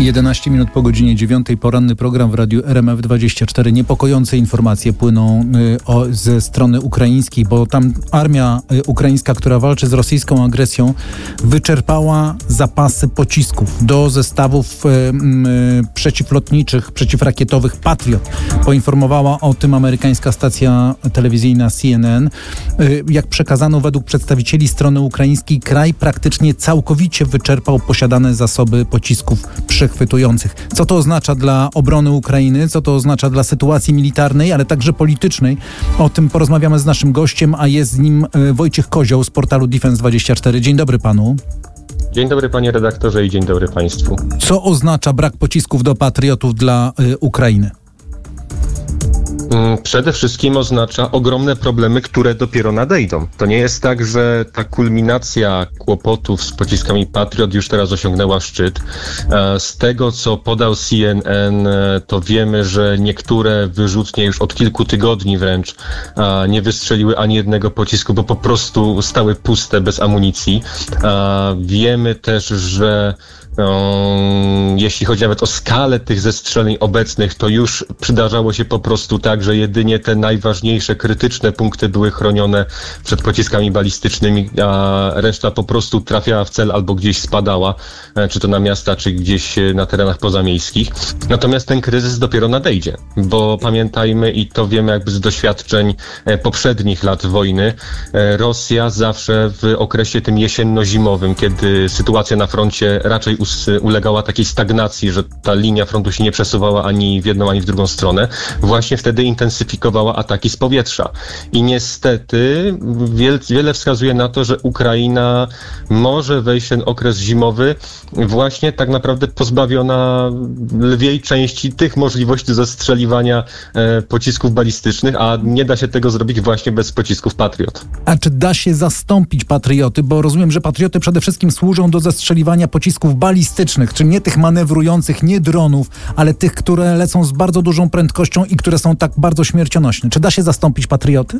11 minut po godzinie 9, poranny program w radiu RMF24. Niepokojące informacje płyną ze strony ukraińskiej, bo tam armia ukraińska, która walczy z rosyjską agresją, wyczerpała zapasy pocisków do zestawów przeciwlotniczych, przeciwrakietowych Patriot. Poinformowała o tym amerykańska stacja telewizyjna CNN. Jak przekazano według przedstawicieli strony ukraińskiej, kraj praktycznie całkowicie wyczerpał posiadane zasoby pocisków przechwytujących. Co to oznacza dla obrony Ukrainy, co to oznacza dla sytuacji militarnej, ale także politycznej? O tym porozmawiamy z naszym gościem, a jest z nim Wojciech Kozioł z portalu Defense24. Dzień dobry panu. Dzień dobry panie redaktorze i dzień dobry państwu. Co oznacza brak pocisków do Patriotów dla Ukrainy? Przede wszystkim oznacza ogromne problemy, które dopiero nadejdą. To nie jest tak, że ta kulminacja kłopotów z pociskami Patriot już teraz osiągnęła szczyt. Z tego, co podał CNN, to wiemy, że niektóre wyrzutnie już od kilku tygodni wręcz nie wystrzeliły ani jednego pocisku, bo po prostu stały puste, bez amunicji. Wiemy też, że jeśli chodzi nawet o skalę tych zestrzeleń obecnych, to już przydarzało się po prostu tak, że jedynie te najważniejsze, krytyczne punkty były chronione przed pociskami balistycznymi, a reszta po prostu trafiała w cel albo gdzieś spadała, czy to na miasta, czy gdzieś na terenach pozamiejskich. Natomiast ten kryzys dopiero nadejdzie, bo pamiętajmy, i to wiemy jakby z doświadczeń poprzednich lat wojny, Rosja zawsze w okresie tym jesienno-zimowym, kiedy sytuacja na froncie raczej ulegała takiej stagnacji, że ta linia frontu się nie przesuwała ani w jedną, ani w drugą stronę, właśnie wtedy intensyfikowała ataki z powietrza. I niestety wiele wskazuje na to, że Ukraina może wejść w ten okres zimowy właśnie tak naprawdę pozbawiona lwiej części tych możliwości zastrzeliwania pocisków balistycznych, a nie da się tego zrobić właśnie bez pocisków Patriot. A czy da się zastąpić Patrioty? Bo rozumiem, że Patrioty przede wszystkim służą do zastrzeliwania pocisków balistycznych, czyli nie tych manewrujących, nie dronów, ale tych, które lecą z bardzo dużą prędkością i które są tak bardzo śmiercionośne. Czy da się zastąpić Patrioty?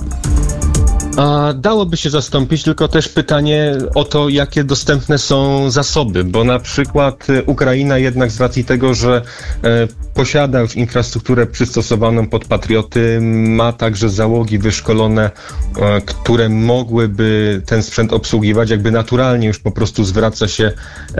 Dałoby się zastąpić, tylko też pytanie o to, jakie dostępne są zasoby, bo na przykład Ukraina jednak z racji tego, że posiada już infrastrukturę przystosowaną pod Patrioty, ma także załogi wyszkolone, które mogłyby ten sprzęt obsługiwać, jakby naturalnie już po prostu zwraca się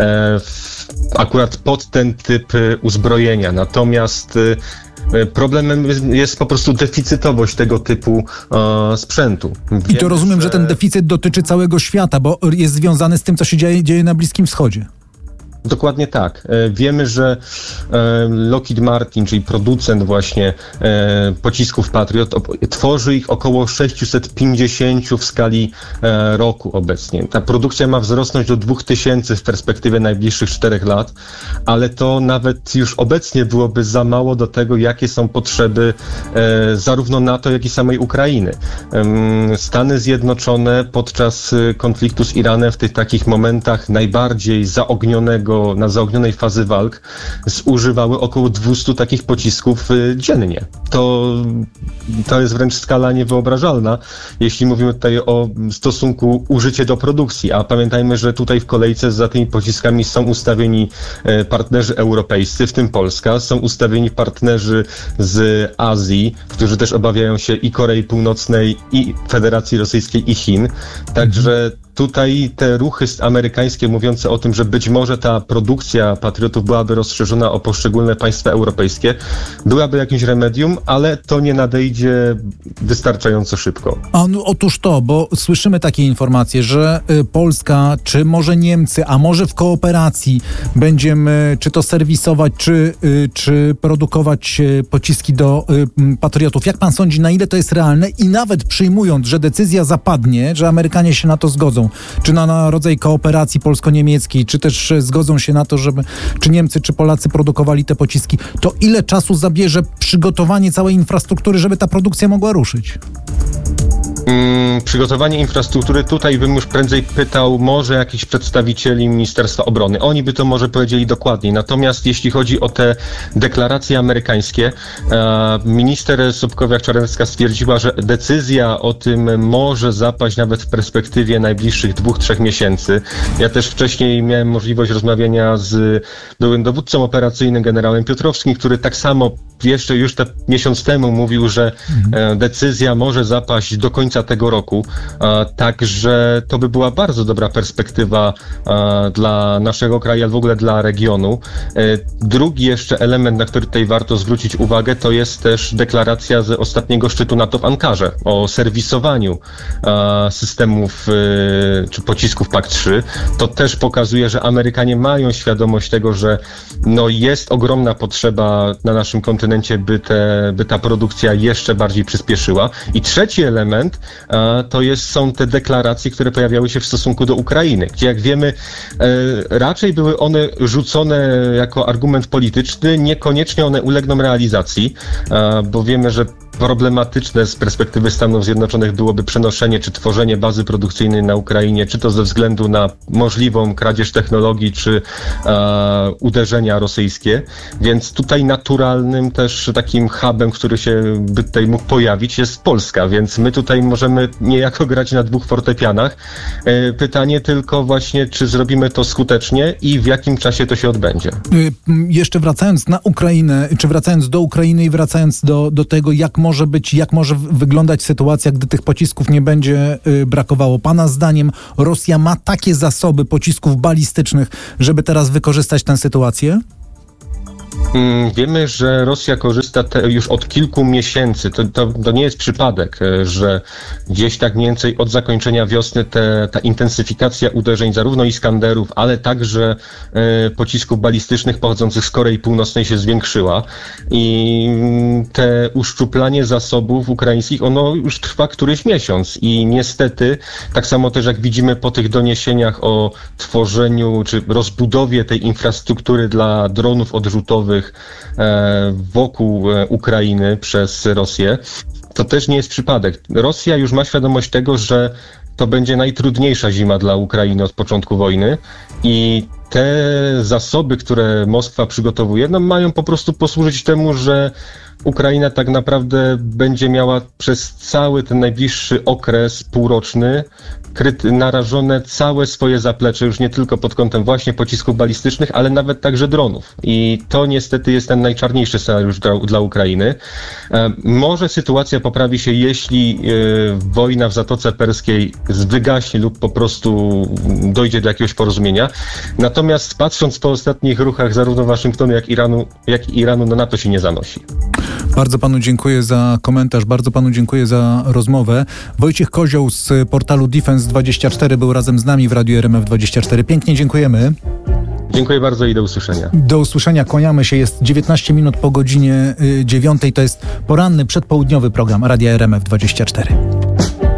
akurat pod ten typ uzbrojenia. Natomiast problemem jest po prostu deficytowość tego typu sprzętu. I to rozumiem, że ten deficyt dotyczy całego świata, bo jest związany z tym, co się dzieje na Bliskim Wschodzie. Dokładnie tak. Wiemy, że Lockheed Martin, czyli producent właśnie pocisków Patriot, tworzy ich około 650 w skali roku obecnie. Ta produkcja ma wzrosnąć do 2000 w perspektywie najbliższych 4 lat, ale to nawet już obecnie byłoby za mało do tego, jakie są potrzeby zarówno NATO, jak i samej Ukrainy. Stany Zjednoczone podczas konfliktu z Iranem w tych takich momentach najbardziej na zaognionej fazy walk zużywały około 200 takich pocisków dziennie. To jest wręcz skala niewyobrażalna, jeśli mówimy tutaj o stosunku użycie do produkcji, a pamiętajmy, że tutaj w kolejce za tymi pociskami są ustawieni partnerzy europejscy, w tym Polska, są ustawieni partnerzy z Azji, którzy też obawiają się i Korei Północnej, i Federacji Rosyjskiej, i Chin. Także tutaj te ruchy amerykańskie mówiące o tym, że być może ta produkcja Patriotów byłaby rozszerzona o poszczególne państwa europejskie, byłaby jakimś remedium, ale to nie nadejdzie wystarczająco szybko. Otóż to, bo słyszymy takie informacje, że Polska, czy może Niemcy, a może w kooperacji będziemy czy to serwisować, czy produkować pociski do Patriotów. Jak pan sądzi, na ile to jest realne? I nawet przyjmując, że decyzja zapadnie, że Amerykanie się na to zgodzą, czy na rodzaj kooperacji polsko-niemieckiej, czy też zgodzą się na to, żeby czy Niemcy, czy Polacy produkowali te pociski, to ile czasu zabierze przygotowanie całej infrastruktury, żeby ta produkcja mogła ruszyć? Przygotowanie infrastruktury, tutaj bym już prędzej pytał może jakichś przedstawicieli Ministerstwa Obrony. Oni by to może powiedzieli dokładniej. Natomiast jeśli chodzi o te deklaracje amerykańskie, minister Sobkowiak-Czarnecka stwierdziła, że decyzja o tym może zapaść nawet w perspektywie najbliższych 2-3 miesięcy. Ja też wcześniej miałem możliwość rozmawiania z byłym dowódcą operacyjnym, generałem Piotrowskim, który tak samo jeszcze już miesiąc temu mówił, że decyzja może zapaść do końca tego roku. Także to by była bardzo dobra perspektywa dla naszego kraju, ale w ogóle dla regionu. Drugi jeszcze element, na który tutaj warto zwrócić uwagę, to jest też deklaracja z ostatniego szczytu NATO w Ankarze o serwisowaniu systemów czy pocisków PAK-3. To też pokazuje, że Amerykanie mają świadomość tego, że jest ogromna potrzeba na naszym kontynencie, by ta produkcja jeszcze bardziej przyspieszyła. I trzeci element są te deklaracje, które pojawiały się w stosunku do Ukrainy, gdzie jak wiemy raczej były one rzucone jako argument polityczny, niekoniecznie one ulegną realizacji, bo wiemy, że problematyczne z perspektywy Stanów Zjednoczonych byłoby przenoszenie czy tworzenie bazy produkcyjnej na Ukrainie, czy to ze względu na możliwą kradzież technologii, czy uderzenia rosyjskie. Więc tutaj naturalnym też takim hubem, który się by tutaj mógł pojawić, jest Polska, więc my tutaj możemy niejako grać na 2 fortepianach. Pytanie tylko właśnie, czy zrobimy to skutecznie i w jakim czasie to się odbędzie. Jeszcze wracając na Ukrainę, czy wracając do Ukrainy i wracając do tego, jak może wyglądać sytuacja, gdy tych pocisków nie będzie brakowało. Pana zdaniem Rosja ma takie zasoby pocisków balistycznych, żeby teraz wykorzystać tę sytuację? Wiemy, że Rosja korzysta już od kilku miesięcy. To nie jest przypadek, że gdzieś tak mniej więcej od zakończenia wiosny ta intensyfikacja uderzeń zarówno Iskanderów, ale także pocisków balistycznych pochodzących z Korei Północnej się zwiększyła. I te uszczuplanie zasobów ukraińskich, ono już trwa któryś miesiąc. I niestety, tak samo też jak widzimy po tych doniesieniach o tworzeniu czy rozbudowie tej infrastruktury dla dronów odrzutowych wokół Ukrainy przez Rosję, to też nie jest przypadek. Rosja już ma świadomość tego, że to będzie najtrudniejsza zima dla Ukrainy od początku wojny i te zasoby, które Moskwa przygotowuje, mają po prostu posłużyć temu, że Ukraina tak naprawdę będzie miała przez cały ten najbliższy okres półroczny narażone całe swoje zaplecze, już nie tylko pod kątem właśnie pocisków balistycznych, ale nawet także dronów. I to niestety jest ten najczarniejszy scenariusz dla Ukrainy. Może sytuacja poprawi się, jeśli wojna w Zatoce Perskiej wygaśnie lub po prostu dojdzie do jakiegoś porozumienia. Natomiast patrząc po ostatnich ruchach zarówno Waszyngtonu, jak i Iranu, na to się nie zanosi. Bardzo panu dziękuję za komentarz, bardzo panu dziękuję za rozmowę. Wojciech Kozioł z portalu Defense24 był razem z nami w Radiu RMF24. Pięknie dziękujemy. Dziękuję bardzo i do usłyszenia. Do usłyszenia, kłaniamy się. Jest 19 minut po godzinie 9. To jest poranny, przedpołudniowy program Radia RMF24.